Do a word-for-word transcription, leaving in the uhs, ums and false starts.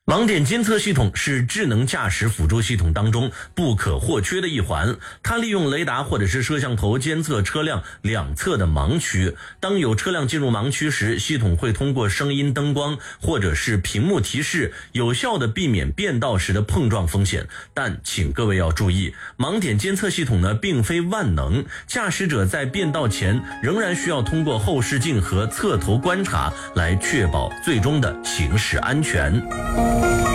盲点监测系统是智能驾驶辅助系统当中不可或缺的一环，它利用雷达或者是摄像头监测车辆两侧的盲区。当有车辆进入盲区时，系统会通过声音、灯光或者是屏幕提示，有效的避免变道时的碰撞风险。但请各位要注意，盲点监测系统呢并非万能，驾驶者在变道前仍然需要通过后视镜和侧头观察来确保最终的行驶安全。